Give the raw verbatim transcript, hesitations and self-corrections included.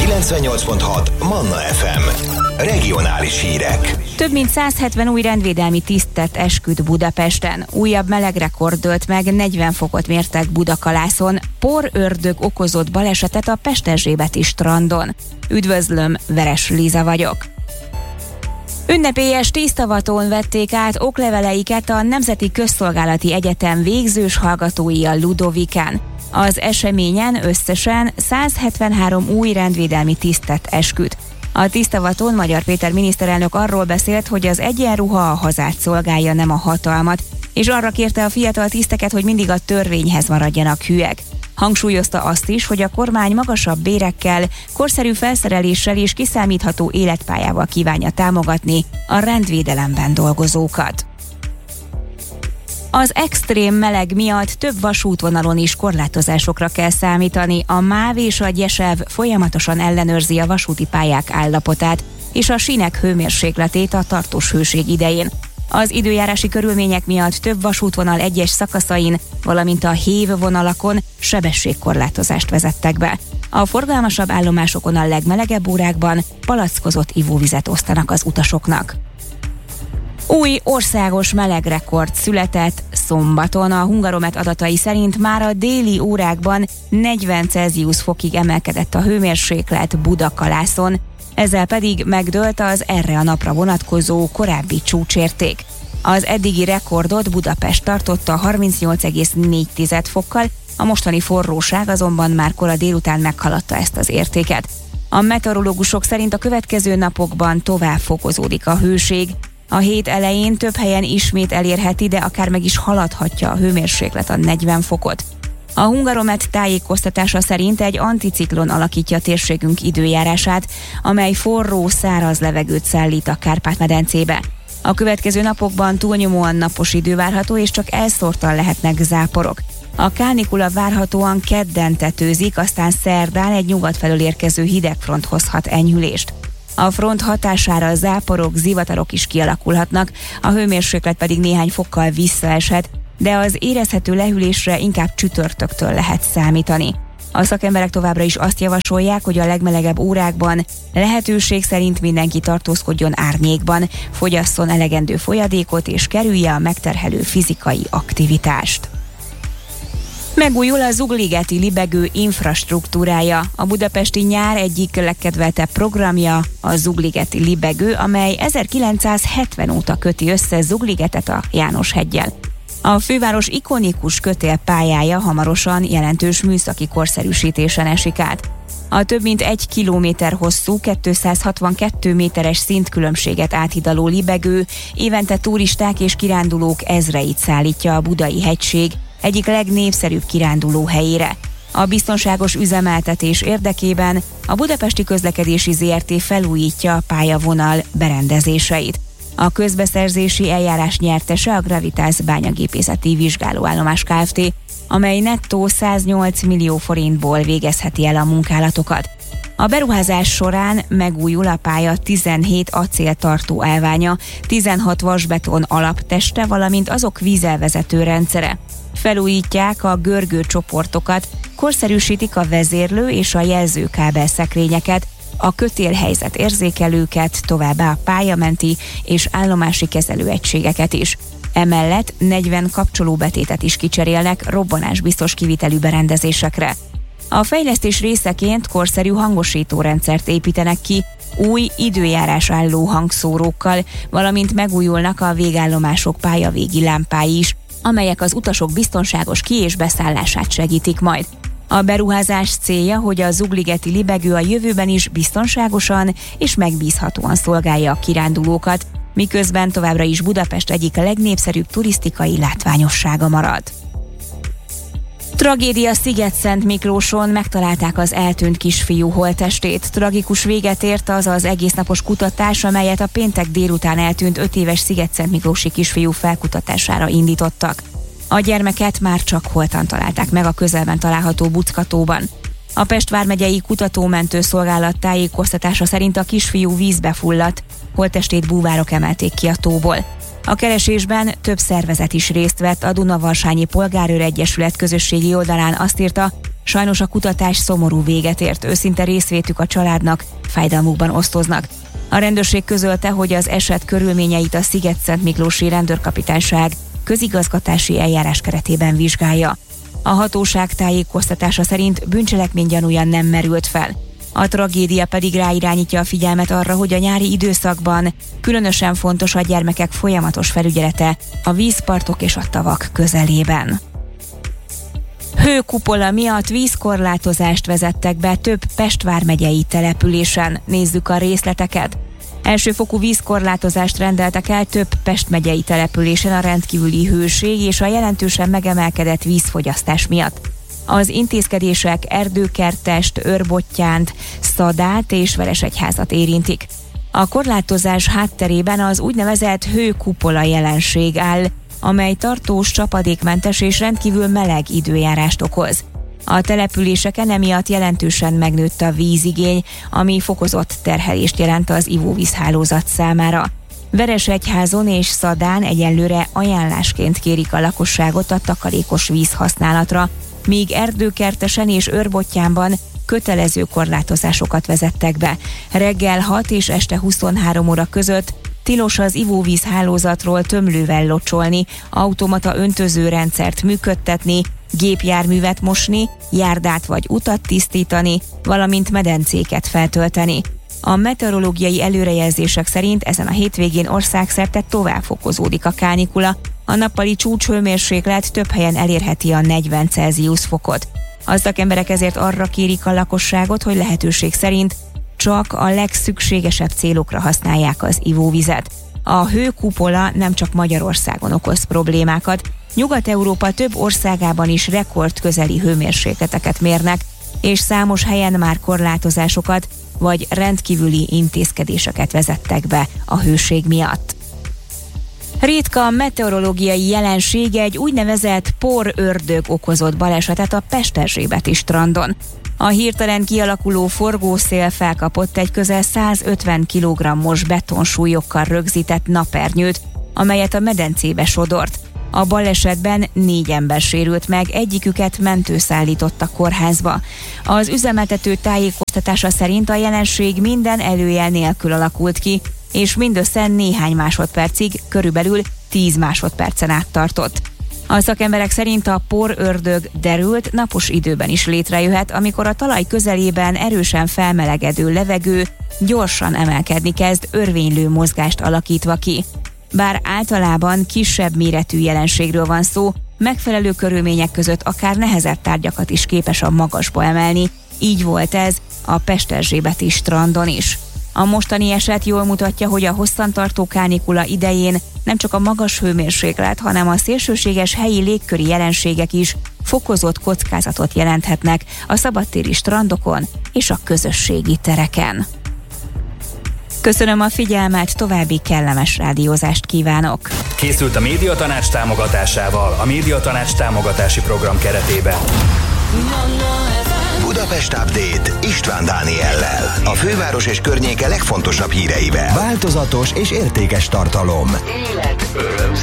kilencvennyolc pont hat Manna ef em. Regionális hírek. Több mint száz hetven új rendvédelmi tisztet esküdt Budapesten. Újabb melegrekord dőlt meg, negyven fokot mértek Budakalászon. Porördög okozott balesetet a Pesterzsébeti strandon. Üdvözlöm, Veres Liza vagyok. Ünnepélyes tíztavaton vették át okleveleiket a Nemzeti Közszolgálati Egyetem végzős hallgatói a Ludovikán. Az eseményen összesen száz hetvenhárom új rendvédelmi tisztet esküdt. A tíztavaton Magyar Péter miniszterelnök arról beszélt, hogy az egyenruha a hazát szolgálja, nem a hatalmat, és arra kérte a fiatal tiszteket, hogy mindig a törvényhez maradjanak hűek. Hangsúlyozta azt is, hogy a kormány magasabb bérekkel, korszerű felszereléssel és kiszámítható életpályával kívánja támogatni a rendvédelemben dolgozókat. Az extrém meleg miatt több vasútvonalon is korlátozásokra kell számítani. A MÁV és a Gyesev folyamatosan ellenőrzi a vasúti pályák állapotát és a sínek hőmérsékletét a tartós hőség idején. Az időjárási körülmények miatt több vasútvonal egyes szakaszain, valamint a hév vonalakon sebességkorlátozást vezettek be. A forgalmasabb állomásokon a legmelegebb órákban palackozott ivóvizet osztanak az utasoknak. Új országos melegrekord született szombaton. A Hungaromet adatai szerint már a déli órákban negyven Celsius fokig emelkedett a hőmérséklet Budakalászon, ezzel pedig megdőlt az erre a napra vonatkozó korábbi csúcsérték. Az eddigi rekordot Budapest tartotta harmincnyolc egész négy fokkal, a mostani forróság azonban már kora délután meghaladta ezt az értéket. A meteorológusok szerint a következő napokban tovább fokozódik a hőség. A hét elején több helyen ismét elérheti, de akár meg is haladhatja a hőmérséklet a negyven fokot. A Hungaromet tájékoztatása szerint egy anticiklon alakítja a térségünk időjárását, amely forró, száraz levegőt szállít a Kárpát-medencébe. A következő napokban túlnyomóan napos idő várható, és csak elszórtan lehetnek záporok. A kánikula várhatóan kedden tetőzik, aztán szerdán egy nyugat felől érkező hidegfront hozhat enyhülést. A front hatására záporok, zivatarok is kialakulhatnak, a hőmérséklet pedig néhány fokkal visszaeshet, de az érezhető lehűlésre inkább csütörtöktől lehet számítani. A szakemberek továbbra is azt javasolják, hogy a legmelegebb órákban lehetőség szerint mindenki tartózkodjon árnyékban, fogyasszon elegendő folyadékot és kerülje a megterhelő fizikai aktivitást. Megújul a Zugligeti libegő infrastruktúrája. A budapesti nyár egyik legkedveltebb programja a Zugligeti libegő, amely ezerkilencszázhetven óta köti össze Zugligetet a János-heggyel. A főváros ikonikus kötélpályája hamarosan jelentős műszaki korszerűsítésen esik át. A több mint egy kilométer hosszú, kétszázhatvankettő méteres szintkülönbséget áthidaló libegő évente turisták és kirándulók ezreit szállítja a Budai hegység egyik legnépszerűbb kiránduló helyére. A biztonságos üzemeltetés érdekében a Budapesti Közlekedési zé er té felújítja a pályavonal berendezéseit. A közbeszerzési eljárás nyertese a Gravitas bányagépészeti vizsgálóállomás Kft., amely nettó száznyolc millió forintból végezheti el a munkálatokat. A beruházás során megújul a pálya tizenhét acéltartó állványa, tizenhat vasbeton alapteste, valamint azok vízelvezető rendszere. Felújítják a görgő csoportokat, korszerűsítik a vezérlő és a jelzőkábel szekrényeket, a kötélhelyzet érzékelőket, továbbá a pályamenti és állomási kezelőegységeket is. Emellett negyven kapcsolóbetétet is kicserélnek robbanásbiztos kivitelű berendezésekre. A fejlesztés részeként korszerű hangosítórendszert építenek ki, új időjárás álló hangszórókkal, valamint megújulnak a végállomások pályavégi lámpái is, amelyek az utasok biztonságos ki- és beszállását segítik majd. A beruházás célja, hogy a Zugligeti libegő a jövőben is biztonságosan és megbízhatóan szolgálja a kirándulókat, miközben továbbra is Budapest egyik legnépszerűbb turisztikai látványossága marad. Tragédia Szigetszent Miklóson, megtalálták az eltűnt kisfiú holttestét. Tragikus véget ért az az egésznapos kutatás, amelyet a péntek délután eltűnt öt éves Szigetszent Miklósi kisfiú felkutatására indítottak. A gyermeket már csak holtan találták meg a közelben található Buckatóban. A Pest vármegyei kutatómentő szolgálat tájékoztatása szerint a kisfiú vízbe fulladt, holttestét búvárok emelték ki a tóból. A keresésben több szervezet is részt vett, a Dunavarsányi Polgárőr Egyesület közösségi oldalán azt írta, Sajnos a kutatás szomorú véget ért, őszinte részvétük a családnak, fájdalmukban osztoznak. A rendőrség közölte, hogy az eset körülményeit a Sziget-Szentmiklósi Rendőrkapitányság közigazgatási eljárás keretében vizsgálja. A hatóság tájékoztatása szerint bűncselekmény gyanúja nem merült fel. A tragédia pedig ráirányítja a figyelmet arra, hogy a nyári időszakban különösen fontos a gyermekek folyamatos felügyelete a vízpartok és a tavak közelében. Hőkupola miatt vízkorlátozást vezettek be több Pest vármegyei településen. Nézzük a részleteket. Elsőfokú vízkorlátozást rendeltek el több Pest megyei településen a rendkívüli hőség és a jelentősen megemelkedett vízfogyasztás miatt. Az intézkedések Erdőkertest, Őrbottyánt, Szadát és Veresegyházat érintik. A korlátozás hátterében az úgynevezett hőkupola jelenség áll, amely tartós, csapadékmentes és rendkívül meleg időjárást okoz. A településeken emiatt jelentősen megnőtt a vízigény, ami fokozott terhelést jelent az ivóvízhálózat számára. Veresegyházon és Szadán egyelőre ajánlásként kérik a lakosságot a takarékos víz használatra, míg Erdőkertesen és Őrbottyánban kötelező korlátozásokat vezettek be. Reggel hat és este huszonhárom óra között tilos az ivóvízhálózatról tömlővel locsolni, automata öntözőrendszert működtetni, gépjárművet mosni, járdát vagy utat tisztítani, valamint medencéket feltölteni. A meteorológiai előrejelzések szerint ezen a hétvégén országszerte tovább fokozódik a kánikula, a nappali csúcshőmérséklet több helyen elérheti a negyven Celsius fokot. A szakemberek ezért arra kérik a lakosságot, hogy lehetőség szerint csak a legszükségesebb célokra használják az ivóvizet. A hőkupola nem csak Magyarországon okoz problémákat, Nyugat-Európa több országában is rekord közeli hőmérsékleteket mérnek, és számos helyen már korlátozásokat vagy rendkívüli intézkedéseket vezettek be a hőség miatt. Ritka meteorológiai jelenség, egy úgynevezett porördög okozott balesetet a Pesterzsébeti strandon. A hirtelen kialakuló forgószél felkapott egy közel százötven kilogrammos betonsúlyokkal rögzített napernyőt, amelyet a medencébe sodort. A balesetben négy ember sérült meg, egyiküket mentő szállított a kórházba. Az üzemeltető tájékoztatása szerint a jelenség minden előjel nélkül alakult ki, és mindössze néhány másodpercig, körülbelül tíz másodpercen át tartott. A szakemberek szerint a porördög derült napos időben is létrejöhet, amikor a talaj közelében erősen felmelegedő levegő gyorsan emelkedni kezd, örvénylő mozgást alakítva ki. Bár általában kisebb méretű jelenségről van szó, megfelelő körülmények között akár nehezebb tárgyakat is képes a magasba emelni, így volt ez a Pesterzsébeti strandon is. A mostani eset jól mutatja, hogy a hosszantartó kánikula idején nem csak a magas hőmérséklet, hanem a szélsőséges helyi légköri jelenségek is fokozott kockázatot jelenthetnek a szabadtéri strandokon és a közösségi tereken. Köszönöm a figyelmet, további kellemes rádiózást kívánok! Készült a Médiatanács támogatásával a Médiatanács támogatási program keretében. Budapest Update István Dániellel. A főváros és környéke legfontosabb híreivel. Változatos és értékes tartalom. Élet, öröm,